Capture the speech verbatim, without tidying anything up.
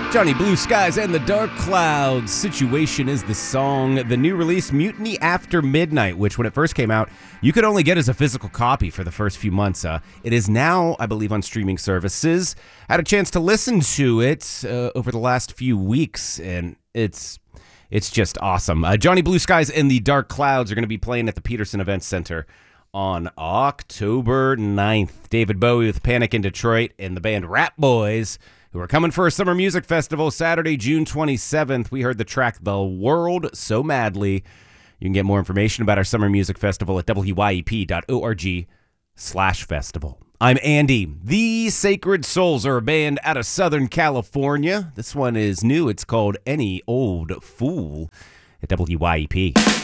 Johnny Blue Skies and the Dark Clouds. Situation is the song. The new release, Mutiny After Midnight, which when it first came out, you could only get as a physical copy for the first few months. Uh, it is now, I believe, on streaming services. I had a chance to listen to it uh, over the last few weeks, and it's it's just awesome. Uh, Johnny Blue Skies and the Dark Clouds are going to be playing at the Peterson Events Center on October ninth. David Bowie with Panic in Detroit and the band Rat Boys, who are coming for a summer music festival Saturday, June twenty-seventh. We heard the track The World So Madly. You can get more information about our summer music festival at W Y E P dot org slash festival. I'm Andy. The Sacred Souls are a band out of Southern California. This one is new. It's called Any Old Fool at W Y E P.